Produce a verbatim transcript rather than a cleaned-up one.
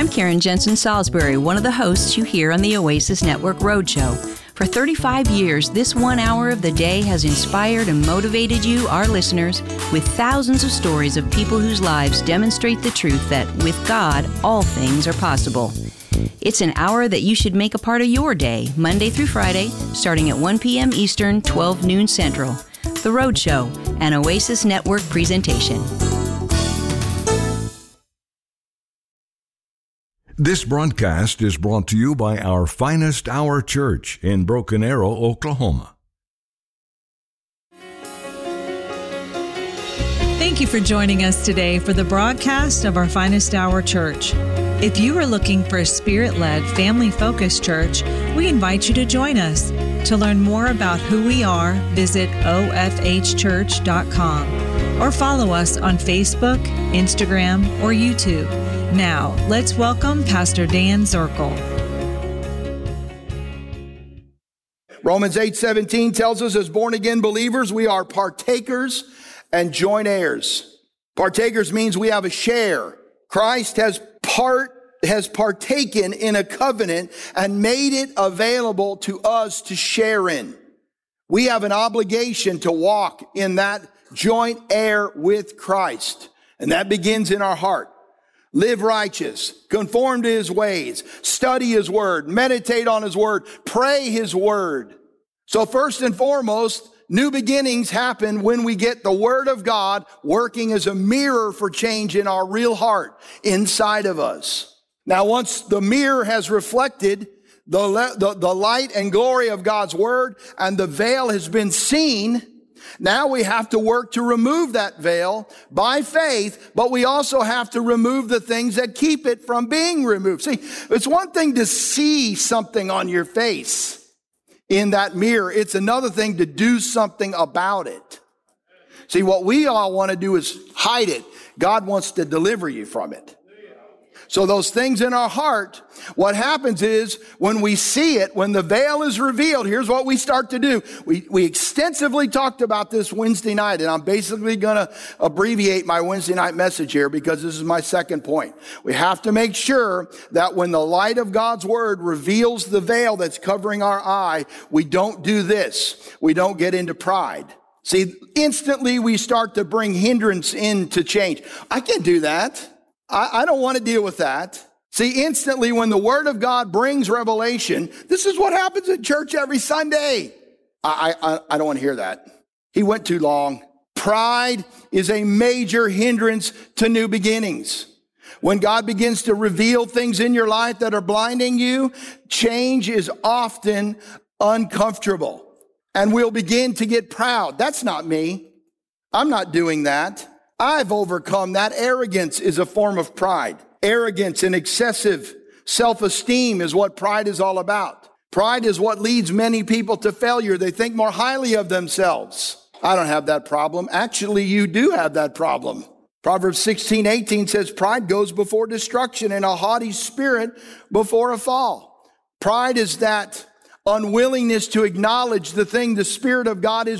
I'm Karen Jensen Salisbury, one of the hosts you hear on the Oasis Network Roadshow. For thirty-five years, this one hour of the day has inspired and motivated you, our listeners, with thousands of stories of people whose lives demonstrate the truth that with God, all things are possible. It's an hour that you should make a part of your day, Monday through Friday, starting at one p.m. Eastern, twelve noon Central. The Roadshow, an Oasis Network presentation. This broadcast is brought to you by our Finest Hour Church in Broken Arrow, Oklahoma. Thank you for joining us today for the broadcast of our Finest Hour Church. If you are looking for a Spirit-led, family-focused church, we invite you to join us. To learn more about who we are, visit o f h church dot com or follow us on Facebook, Instagram, or YouTube. Now, let's welcome Pastor Dan Zirkle. Romans eight seventeen tells us as born-again believers, we are partakers and joint heirs. Partakers means we have a share. Christ has part has partaken in a covenant and made it available to us to share in. We have an obligation to walk in that joint heir with Christ, and that begins in our heart. Live righteous, conform to his ways, study his word, meditate on his word, pray his word. So first and foremost, new beginnings happen when we get the word of God working as a mirror for change in our real heart inside of us. Now, once the mirror has reflected the, the, the light and glory of God's word and the veil has been seen, now we have to work to remove that veil by faith, but we also have to remove the things that keep it from being removed. See, it's one thing to see something on your face in that mirror. It's another thing to do something about it. See, what we all want to do is hide it. God wants to deliver you from it. So those things in our heart, what happens is when we see it, when the veil is revealed, here's what we start to do. We, we extensively talked about this Wednesday night, and I'm basically going to abbreviate my Wednesday night message here because this is my second point. We have to make sure that when the light of God's word reveals the veil that's covering our eye, we don't do this. We don't get into pride. See, instantly we start to bring hindrance into change. I can't do that. I don't want to deal with that. See, instantly when the word of God brings revelation, this is what happens at church every Sunday. I, I, I don't want to hear that. He went too long. Pride is a major hindrance to new beginnings. When God begins to reveal things in your life that are blinding you, change is often uncomfortable. And we'll begin to get proud. That's not me. I'm not doing that. I've overcome that. Arrogance is a form of pride. Arrogance and excessive self-esteem is what pride is all about. Pride is what leads many people to failure. They think more highly of themselves. I don't have that problem. Actually, you do have that problem. Proverbs sixteen eighteen says, pride goes before destruction and a haughty spirit before a fall. Pride is that unwillingness to acknowledge the thing the Spirit of God is